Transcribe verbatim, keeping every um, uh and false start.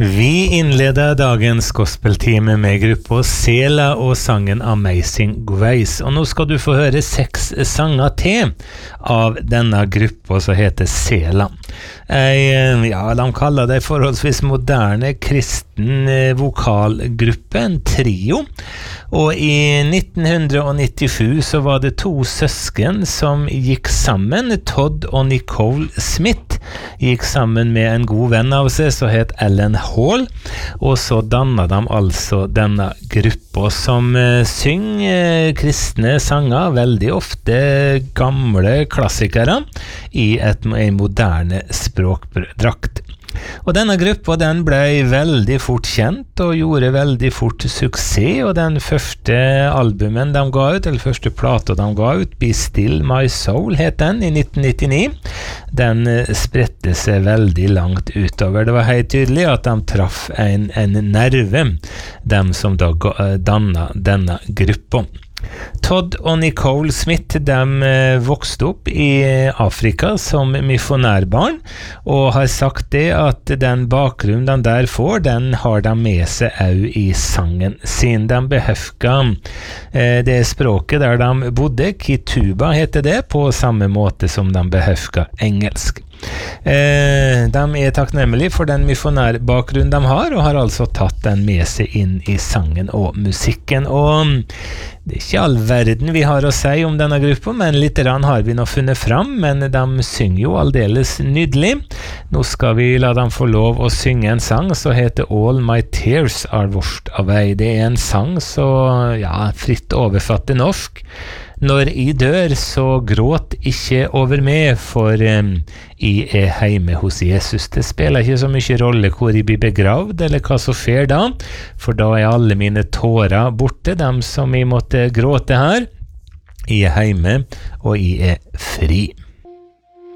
Vi innleder dagens gospeltime med gruppa Sela og sangen Amazing Grace, og nå skal du få høre seks sanger til av denne gruppa som heter Sela. Jeg, ja, de kaller det forholdsvis moderne kristen vokalgruppe, en trio, og i nitten nittisju så var det to søsken som gikk sammen. Todd og Nicole Smith gikk sammen med en god venn av seg som het Ellen Hall, og så dannet de altså denne gruppa som uh, synger uh, kristne sanger, veldig ofte gamle klassikere i et, en moderne språkdrakt. Og denne gruppa den ble veldig fort kjent og gjorde veldig fort suksess, og den første albumen de ga ut, eller første plata de ga ut, Be Still My Soul het den i nitten nittini, den spredte seg veldig langt utover. Det var helt tydelig at de traff en, en nerve, dem som da dannet denne gruppa. Todd og Nicole Smith de vokste opp i Afrika som misjonærbarn, og har sagt det at den bakgrunnen de der får, den har de med seg også i sangen sin. De behøfka eh, det språket der de bodde, Kituba heter det, på samme måte som de behøfka engelsk. Eh, de er takknemlige for den misjonærbakgrunnen de har, og har altså tatt den med seg inn i sangen og musikken. Og det er ikke all verden vi har å si om denne gruppa, men litt rann har vi nå funnet fram, men de synger jo aldeles nydelig. Nå skal vi la dem få lov å synge en sang som heter All My Tears Are Washed Away. Det er en sang så, ja, fritt oversatt til norsk. Når jeg dør, så gråt ikke over meg, for um, jeg er hjemme hos Jesus. Det spiller ikke så mye rolle hvor jeg blir begravd, eller hva som skjer da, for da er alle mine tårer borte, dem som jeg måtte gråte her. Jeg er hjemme, og jeg er fri.